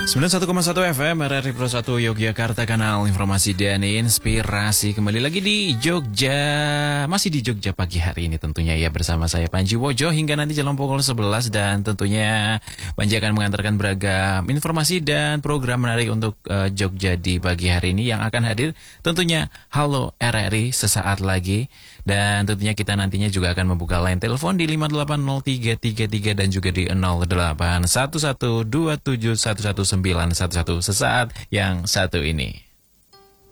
91,1 FM RRI Pro 1 Yogyakarta, kanal informasi dan inspirasi. Kembali lagi di Jogja, masih di Jogja pagi hari ini tentunya ya, bersama saya Panji Wojo hingga nanti jam pukul 11. Dan tentunya Panji akan mengantarkan beragam informasi dan program menarik untuk Jogja di pagi hari ini. Yang akan hadir tentunya Halo RRI sesaat lagi. Dan tentunya kita nantinya juga akan membuka line telepon di 5803333 dan juga di 0811271111 sesaat yang satu ini.